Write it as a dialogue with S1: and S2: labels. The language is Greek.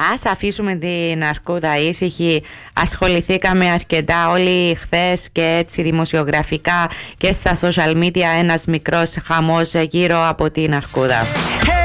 S1: Ας αφήσουμε την Αρκούδα ήσυχη. Ασχοληθήκαμε αρκετά όλοι χθες και έτσι δημοσιογραφικά και στα social media ένας μικρός χαμός γύρω από την Αρκούδα.